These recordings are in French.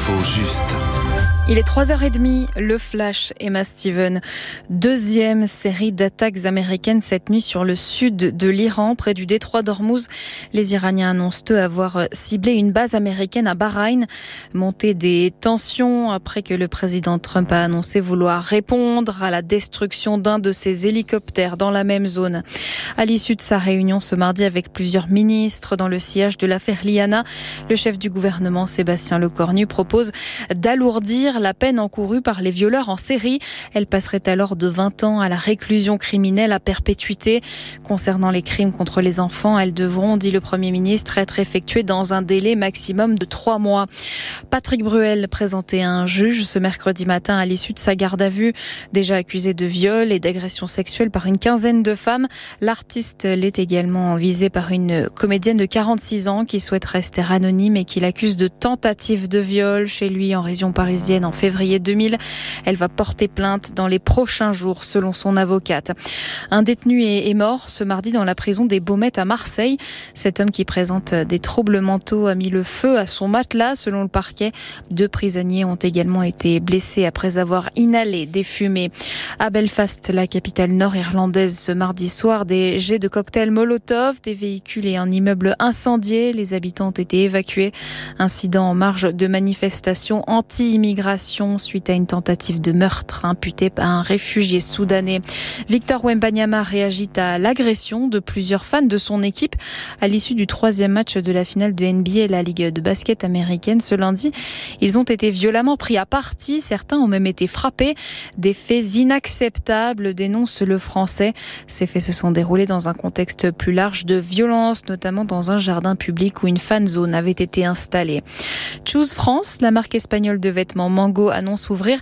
L'info juste. Il est 3h30, le Flash, Emma Steven. Deuxième série d'attaques américaines cette nuit sur le sud de l'Iran, près du détroit d'Ormuz. Les Iraniens annoncent eux avoir ciblé une base américaine à Bahreïn. Montée des tensions après que le président Trump a annoncé vouloir répondre à la destruction d'un de ses hélicoptères dans la même zone. À l'issue de sa réunion ce mardi avec plusieurs ministres dans le sillage de l'affaire Liana, le chef du gouvernement Sébastien Lecornu propose d'alourdir la peine encourue par les violeurs en série. Elle passerait alors de 20 ans à la réclusion criminelle à perpétuité. Concernant les crimes contre les enfants, elles devront, dit le Premier ministre, être effectuées dans un délai maximum de 3 mois. Patrick Bruel présenté à un juge ce mercredi matin à l'issue de sa garde à vue. Déjà accusé de viol et d'agression sexuelle par une quinzaine de femmes, l'artiste l'est également visé par une comédienne de 46 ans qui souhaite rester anonyme et qui l'accuse de tentative de viol chez lui en région parisienne en février 2000. Elle va porter plainte dans les prochains jours, selon son avocate. Un détenu est mort ce mardi dans la prison des Baumettes à Marseille. Cet homme qui présente des troubles mentaux a mis le feu à son matelas, selon le parquet. 2 prisonniers ont également été blessés après avoir inhalé des fumées. À Belfast, la capitale nord-irlandaise, ce mardi soir, des jets de cocktails Molotov, des véhicules et un immeuble incendiés. Les habitants ont été évacués. Incident en marge de manifestations anti-immigration suite à une tentative de meurtre imputée par un réfugié soudanais. Victor Wembanyama réagit à l'agression de plusieurs fans de son équipe à l'issue du 3e match de la finale de NBA, la Ligue de basket américaine, ce lundi. Ils ont été violemment pris à partie, certains ont même été frappés. Des faits inacceptables, dénonce le Français. Ces faits se sont déroulés dans un contexte plus large de violence, notamment dans un jardin public où une fan zone avait été installée. Choose France, la marque espagnole de vêtements Mango, annonce ouvrir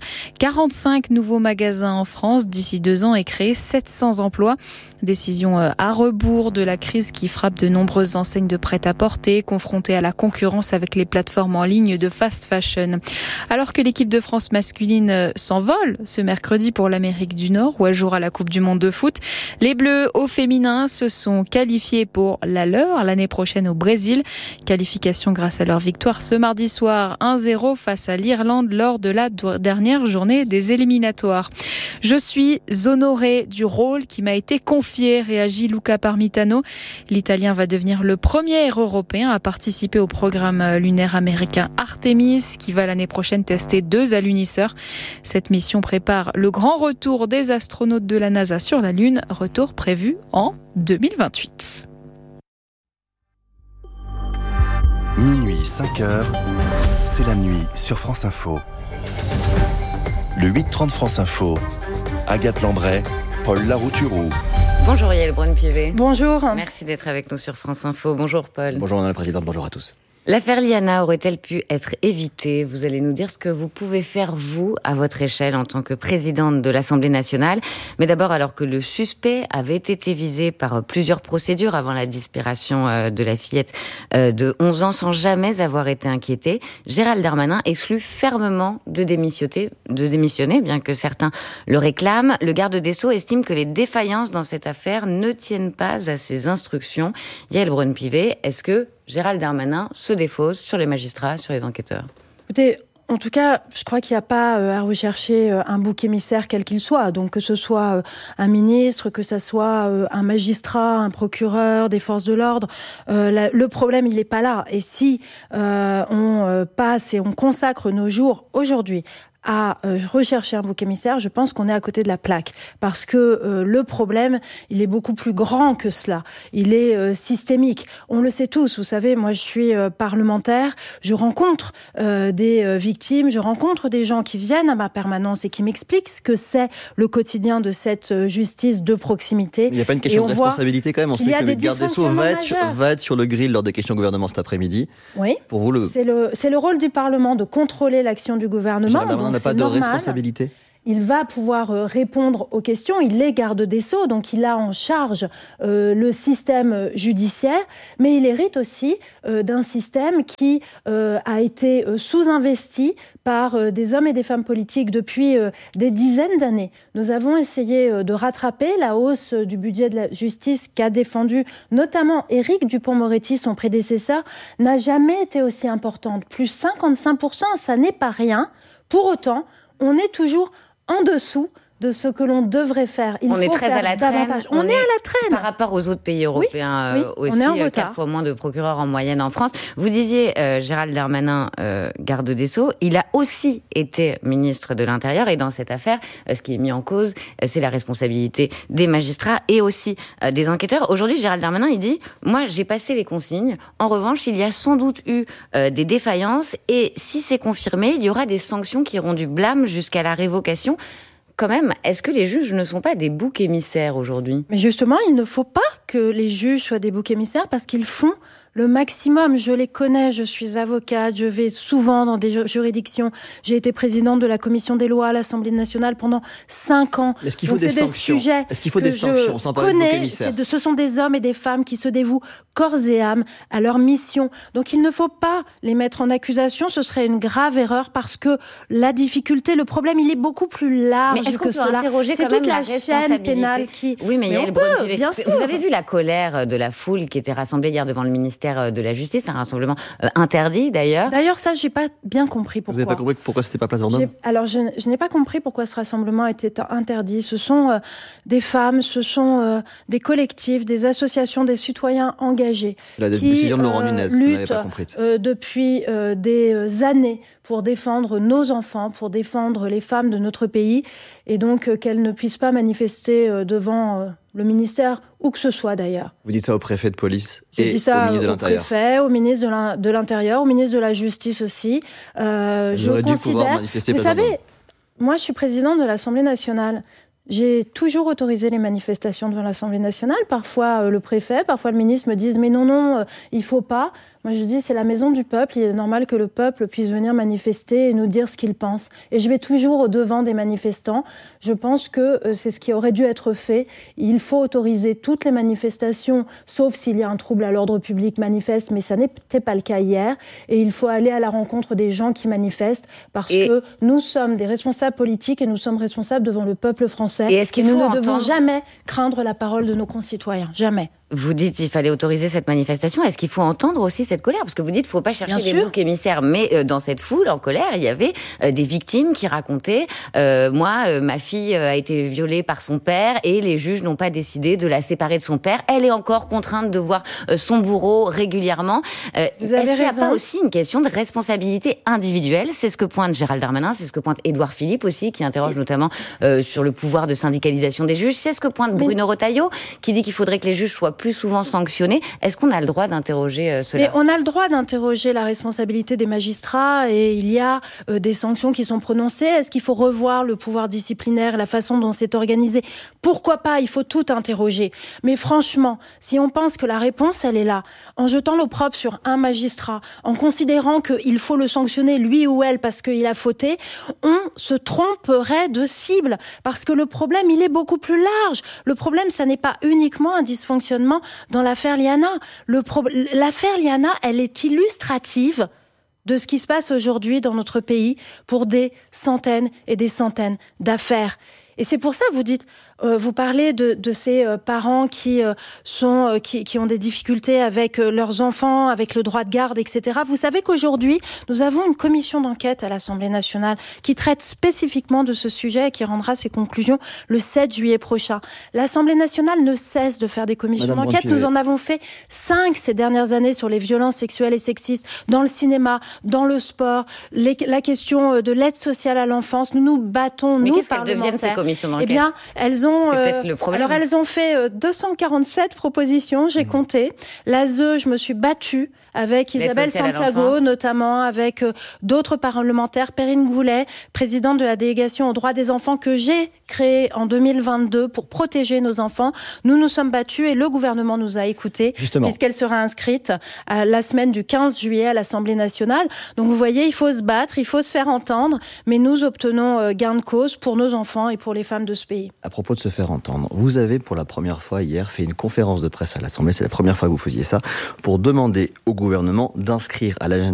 45 nouveaux magasins en France d'ici 2 ans et créer 700 emplois. Décision à rebours de la crise qui frappe de nombreuses enseignes de prêt-à-porter, confrontées à la concurrence avec les plateformes en ligne de fast fashion. Alors que l'équipe de France masculine s'envole ce mercredi pour l'Amérique du Nord, où elle jouera la Coupe du Monde de foot, les Bleus au féminin se sont qualifiés pour la leur l'année prochaine au Brésil. Qualification grâce à leur victoire ce mardi soir 1-0 face à l'Irlande lors de la dernière journée des éliminatoires. Je suis honoré du rôle qui m'a été confié, réagit Luca Parmitano. L'Italien va devenir le premier Européen à participer au programme lunaire américain Artemis, qui va l'année prochaine tester 2 alunisseurs. Cette mission prépare le grand retour des astronautes de la NASA sur la Lune, retour prévu en 2028. Minuit 5h, c'est la nuit sur France Info. Le 8h30 France Info, Agathe Lambray, Paul Larouturou. Bonjour Yael Braun-Pivet. Bonjour. Merci d'être avec nous sur France Info. Bonjour Paul. Bonjour Madame la Présidente, bonjour à tous. L'affaire Liana aurait-elle pu être évitée ? Vous allez nous dire ce que vous pouvez faire, vous, à votre échelle, en tant que présidente de l'Assemblée nationale. Mais d'abord, alors que le suspect avait été visé par plusieurs procédures avant la disparition de la fillette de 11 ans sans jamais avoir été inquiété, Gérald Darmanin exclut fermement de démissionner, bien que certains le réclament. Le garde des Sceaux estime que les défaillances dans cette affaire ne tiennent pas à ses instructions. Yael Braun-Pivet, est-ce que Gérald Darmanin se défausse sur les magistrats, sur les enquêteurs? Écoutez, en tout cas, je crois qu'il n'y a pas à rechercher un bouc émissaire quel qu'il soit. Donc que ce soit un ministre, que ce soit un magistrat, un procureur, des forces de l'ordre, le problème, il n'est pas là. Et si on passe et on consacre nos jours aujourd'hui à rechercher un bouc émissaire, je pense qu'on est à côté de la plaque. Parce que le problème, il est beaucoup plus grand que cela. Il est systémique. On le sait tous. Vous savez, moi, je suis parlementaire. Je rencontre des victimes. Je rencontre des gens qui viennent à ma permanence et qui m'expliquent ce que c'est le quotidien de cette justice de proximité. Il n'y a pas une question de responsabilité quand même. On sait que le garde des Sceaux va être sur le grill lors des questions au gouvernement cet après-midi. Oui. Pour vous, c'est le rôle du Parlement de contrôler l'action du gouvernement. N'a pas de responsabilité. il va pouvoir répondre aux questions. Il est garde des Sceaux, donc il a en charge le système judiciaire, mais il hérite aussi d'un système qui a été sous-investi par des hommes et des femmes politiques depuis des dizaines d'années. Nous avons essayé de rattraper la hausse du budget de la justice qu'a défendu notamment Éric Dupond-Moretti, son prédécesseur, n'a jamais été aussi importante. Plus 55%, ça n'est pas rien. Pour autant, on est toujours en dessous de ce que l'on devrait faire. On est très à la traîne. On est à la traîne. Par rapport aux autres pays européens, aussi, 4 fois moins de procureurs en moyenne en France. Vous disiez, Gérald Darmanin, garde des Sceaux, il a aussi été ministre de l'Intérieur, et dans cette affaire, ce qui est mis en cause, c'est la responsabilité des magistrats et aussi des enquêteurs. Aujourd'hui, Gérald Darmanin, il dit, moi, j'ai passé les consignes. En revanche, il y a sans doute eu des défaillances, et si c'est confirmé, il y aura des sanctions qui iront du blâme jusqu'à la révocation. Quand même, est-ce que les juges ne sont pas des boucs émissaires aujourd'hui ? Mais justement, il ne faut pas que les juges soient des boucs émissaires parce qu'ils font le maximum. Je les connais, je suis avocate, je vais souvent dans des juridictions. J'ai été présidente de la commission des lois à l'Assemblée nationale pendant 5 ans. Est-ce qu'il faut des sanctions ? Est-ce qu'il faut des sanctions sans parler de boucs émissaires ? Ce sont des hommes et des femmes qui se dévouent corps et âme à leur mission. Donc il ne faut pas les mettre en accusation, ce serait une grave erreur parce que la difficulté, le problème, il est beaucoup plus large que cela. C'est toute la chaîne pénale qui... Oui, mais il y a le bruit privé. Vous avez vu la colère de la foule qui était rassemblée hier devant le ministère de la Justice, un rassemblement interdit d'ailleurs. D'ailleurs, ça, j'ai pas bien compris pourquoi. Vous n'avez pas compris pourquoi c'était pas place Vendôme ? Alors, je n'ai pas compris pourquoi ce rassemblement était interdit. Ce sont des femmes, ce sont des collectifs, des associations, des citoyens engagés la décision de Laurent Nunez, luttent depuis des années pour défendre nos enfants, pour défendre les femmes de notre pays, et donc qu'elles ne puissent pas manifester devant le ministère, où que ce soit d'ailleurs. Vous dites ça au préfet de police et au ministre de l'Intérieur. Au préfet, au ministre de l'Intérieur, au ministre de la Justice aussi. J'aurais dû pouvoir manifester. Vous savez, moi je suis présidente de l'Assemblée nationale. J'ai toujours autorisé les manifestations devant l'Assemblée nationale. Parfois le préfet, parfois le ministre me disent « mais non, il faut pas ». Moi, je dis, c'est la maison du peuple. Il est normal que le peuple puisse venir manifester et nous dire ce qu'il pense. Et je vais toujours au-devant des manifestants. Je pense que c'est ce qui aurait dû être fait. Il faut autoriser toutes les manifestations, sauf s'il y a un trouble à l'ordre public manifeste, mais ça n'était pas le cas hier. Et il faut aller à la rencontre des gens qui manifestent parce que nous sommes des responsables politiques et nous sommes responsables devant le peuple français. Et nous ne devons jamais craindre la parole de nos concitoyens. Jamais. Vous dites qu'il fallait autoriser cette manifestation. Est-ce qu'il faut entendre aussi cette colère ? Parce que vous dites qu'il ne faut pas chercher des boucs émissaires. Mais dans cette foule en colère, il y avait des victimes qui racontaient moi, ma fille a été violée par son père et les juges n'ont pas décidé de la séparer de son père. Elle est encore contrainte de voir son bourreau régulièrement. Est-ce qu'il n'y a pas aussi une question de responsabilité individuelle ? C'est ce que pointe Gérald Darmanin, c'est ce que pointe Édouard Philippe aussi, qui interroge notamment sur le pouvoir de syndicalisation des juges. C'est ce que pointe Bruno Retailleau, qui dit qu'il faudrait que les juges soient plus souvent sanctionnés. Est-ce qu'on a le droit d'interroger cela ? Mais on a le droit d'interroger la responsabilité des magistrats et il y a des sanctions qui sont prononcées. Est-ce qu'il faut revoir le pouvoir disciplinaire, la façon dont c'est organisé ? Pourquoi pas ? Il faut tout interroger. Mais franchement, si on pense que la réponse, elle est là, en jetant l'opprobre sur un magistrat, en considérant qu'il faut le sanctionner, lui ou elle, parce qu'il a fauté, on se tromperait de cible. Parce que le problème, il est beaucoup plus large. Le problème, ça n'est pas uniquement un dysfonctionnement dans l'affaire Liana. L'affaire Liana, elle est illustrative de ce qui se passe aujourd'hui dans notre pays pour des centaines et des centaines d'affaires. Et c'est pour ça, vous parlez de ces parents qui ont des difficultés avec leurs enfants, avec le droit de garde, etc. Vous savez qu'aujourd'hui, nous avons une commission d'enquête à l'Assemblée nationale qui traite spécifiquement de ce sujet et qui rendra ses conclusions le 7 juillet prochain. L'Assemblée nationale ne cesse de faire des commissions d'enquête. Nous en avons fait 5 ces dernières années sur les violences sexuelles et sexistes dans le cinéma, dans le sport, la question de l'aide sociale à l'enfance. Nous nous battons, nous, qu'est-ce qu'elles deviennent, ces commissions d'enquête ? Eh bien, elles ont elles ont fait 247 propositions, j'ai compté. L'ASE, je me suis battue avec Isabelle Santiago notamment, avec d'autres parlementaires, Perrine Goulet, présidente de la délégation aux droits des enfants que j'ai créée en 2022 pour protéger nos enfants. Nous nous sommes battus et le gouvernement nous a écoutés puisqu'elle sera inscrite à la semaine du 15 juillet à l'Assemblée nationale. Donc vous voyez, il faut se battre, il faut se faire entendre, mais nous obtenons gain de cause pour nos enfants et pour les femmes de ce pays. À propos de se faire entendre, vous avez pour la première fois hier fait une conférence de presse à l'Assemblée, c'est la première fois que vous faisiez ça, pour demander au gouvernement d'inscrire à l'agenda